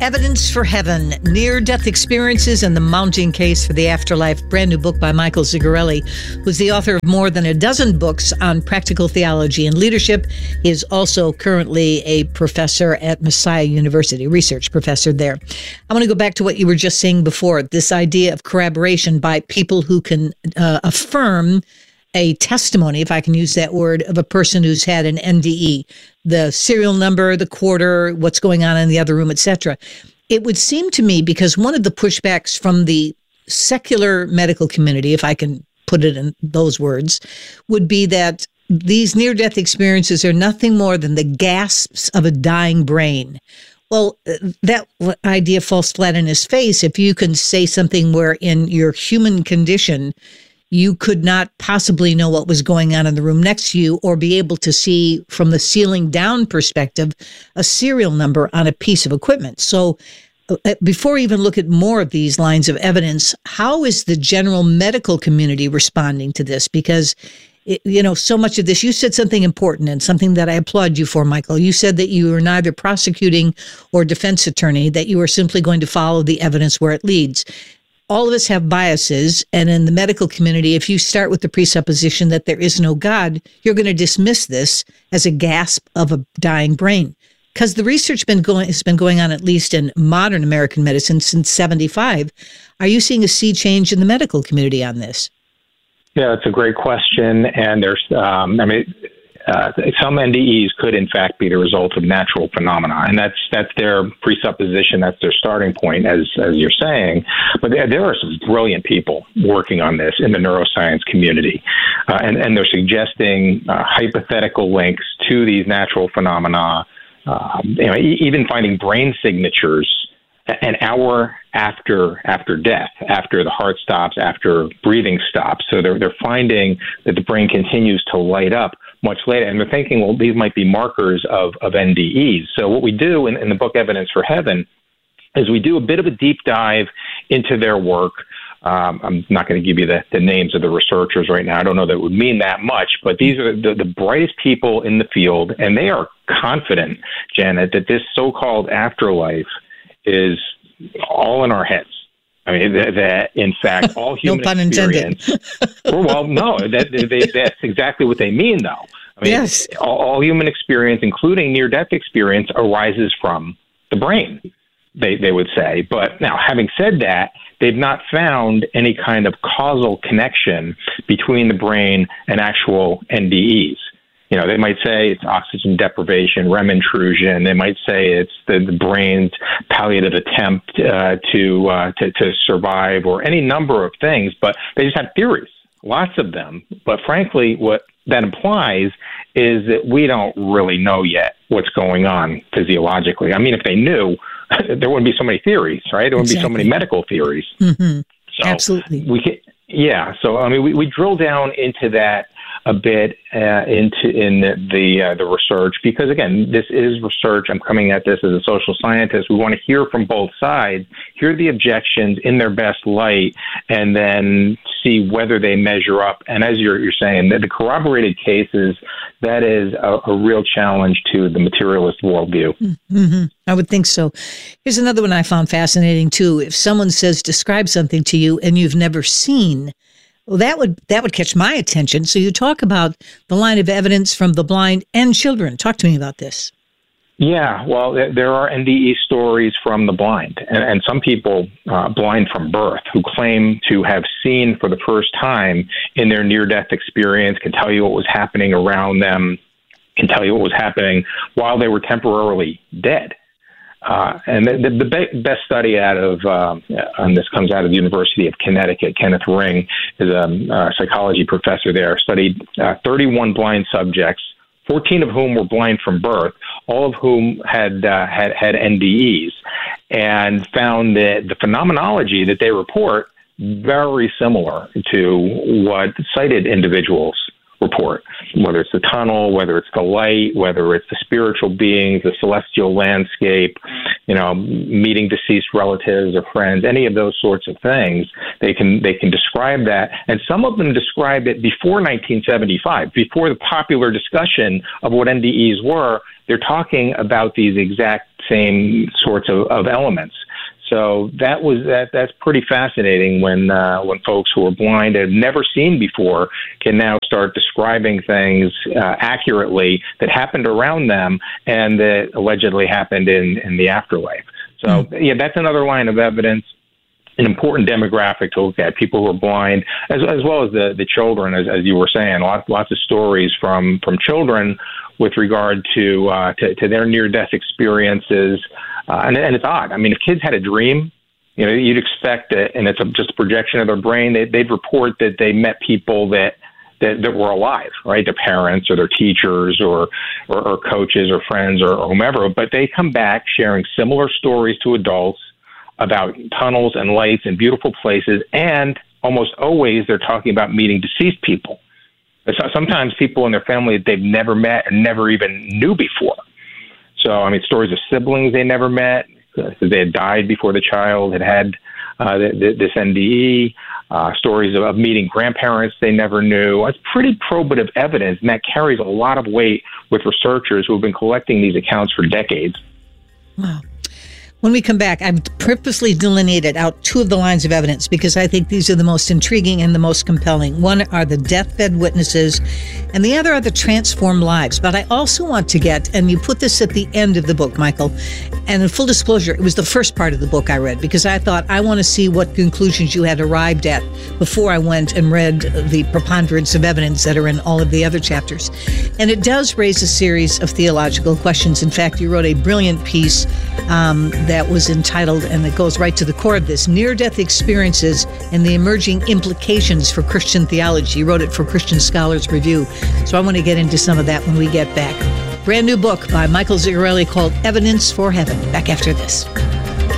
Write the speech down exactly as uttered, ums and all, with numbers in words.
Evidence for Heaven, Near-Death Experiences and the Mounting Case for the Afterlife, brand new book by Michael Zigarelli, who's the author of more than a dozen books on practical theology and leadership. He is also currently a professor at Messiah University, research professor there. I want to go back to what you were just saying before, this idea of corroboration by people who can uh, affirm a testimony, if I can use that word, of a person who's had an N D E, the serial number, the quarter, what's going on in the other room, et cetera. It would seem to me, because one of the pushbacks from the secular medical community, if I can put it in those words, would be that these near-death experiences are nothing more than the gasps of a dying brain. Well, that idea falls flat in his face if you can say something where in your human condition, you could not possibly know what was going on in the room next to you or be able to see from the ceiling down perspective a serial number on a piece of equipment. So uh, before we even look at more of these lines of evidence, how is the general medical community responding to this? Because, it, you know, so much of this, you said something important and something that I applaud you for, Michael. You said that you were neither prosecuting or defense attorney, that you were simply going to follow the evidence where it leads. All of us have biases, and in the medical community, if you start with the presupposition that there is no God, you're going to dismiss this as a gasp of a dying brain. Because the research been going, has been going on, at least in modern American medicine, since seventy-five. Are you seeing a sea change in the medical community on this? Yeah, that's a great question. And there's, um, I mean, Uh, some N D Es could, in fact, be the result of natural phenomena, and that's that's their presupposition. That's their starting point, as as you're saying. But there, there are some brilliant people working on this in the neuroscience community, uh, and and they're suggesting uh, hypothetical links to these natural phenomena. Um, you know, e- even finding brain signatures an hour after after death, after the heart stops, after breathing stops. So they're they're finding that the brain continues to light up much later, and they're thinking, well, these might be markers of, of N D Es. So what we do in, in the book Evidence for Heaven is we do a bit of a deep dive into their work. Um, I'm not going to give you the, the names of the researchers right now. I don't know that it would mean that much, but these are the, the brightest people in the field, and they are confident, Janet, that this so-called afterlife is all in our heads. I mean, that, that in fact, all human no pun experience. Well, no, that, they, that's exactly what they mean, though. I mean, yes. all, all human experience, including near-death experience, arises from the brain, they, they would say. But now, having said that, they've not found any kind of causal connection between the brain and actual N D Es. You know, they might say it's oxygen deprivation, R E M intrusion. They might say it's the, the brain's palliative attempt uh, to, uh, to to survive, or any number of things. But they just have theories, lots of them. But frankly, what that implies is that we don't really know yet what's going on physiologically. I mean, if they knew, there wouldn't be so many theories, right? There wouldn't exactly. be so many medical theories. Mm-hmm. So Absolutely. We can, yeah. So I mean, we, we drill down into that a bit uh, into in the the, uh, the research, because again, this is research. I'm coming at this as a social scientist. We want to hear from both sides, hear the objections in their best light, and then see whether they measure up. And as you're you're saying, that the corroborated cases, that is a, a real challenge to the materialist worldview. Mm-hmm. I would think so. Here's another one I found fascinating too. If someone says, describe something to you and you've never seen, well, that would that would catch my attention. So you talk about the line of evidence from the blind and children. Talk to me about this. Yeah, well, there are N D E stories from the blind, and, and some people uh, blind from birth who claim to have seen for the first time in their near-death experience, can tell you what was happening around them, can tell you what was happening while they were temporarily dead. Uh, and the, the, the be- best study out of, uh, and this comes out of the University of Connecticut, Kenneth Ring is a, a psychology professor there, studied uh, thirty-one blind subjects, fourteen of whom were blind from birth, all of whom had, uh, had, had N D Es, and found that the phenomenology that they report very similar to what sighted individuals report, whether it's the tunnel, whether it's the light, whether it's the spiritual beings, the celestial landscape, you know, meeting deceased relatives or friends, any of those sorts of things. They can they can describe that, and some of them described it before nineteen seventy-five, before the popular discussion of what N D Es were. they're talking about these exact same sorts of, of elements. So that was that. That's pretty fascinating when uh, when folks who are blind and have never seen before can now start describing things uh, accurately that happened around them and that allegedly happened in, in the afterlife. So mm. yeah, that's another line of evidence. An important demographic to look at, people who are blind, as, as well as the, the children, as, as you were saying, lots, lots of stories from, from children with regard to, uh, to, to their near-death experiences. Uh, and, and it's odd. I mean, if kids had a dream, you know, you'd expect that, and it's a, just a projection of their brain, they, they'd report that they met people that, that, that were alive, right? Their parents or their teachers or, or, or coaches or friends or, or whomever. But they come back sharing similar stories to adults about tunnels and lights and beautiful places, and almost always they're talking about meeting deceased people. Sometimes people in their family that they've never met and never even knew before. So, I mean, stories of siblings they never met, because they had died before the child had had uh, this N D E, uh, stories of, of meeting grandparents they never knew. It's pretty probative evidence, and that carries a lot of weight with researchers who have been collecting these accounts for decades. Wow. When we come back, I've purposely delineated out two of the lines of evidence because I think these are the most intriguing and the most compelling. One are the deathbed witnesses, and the other are the transformed lives. But I also want to get, and you put this at the end of the book, Michael, and in full disclosure, it was the first part of the book I read because I thought I want to see what conclusions you had arrived at before I went and read the preponderance of evidence that are in all of the other chapters. And it does raise a series of theological questions. In fact, you wrote a brilliant piece um, that that was entitled, and it goes right to the core of this, Near-Death Experiences and the Emerging Implications for Christian Theology. You wrote it for Christian Scholars Review. So I want to get into some of that when we get back. Brand new book by Michael Zigarelli called Evidence for Heaven. Back after this.